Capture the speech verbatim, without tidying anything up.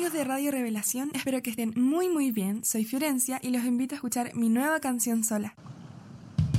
amigos de Radio Revelación, espero que estén muy muy bien. Soy Fiorencia y los invito a escuchar mi nueva canción sola.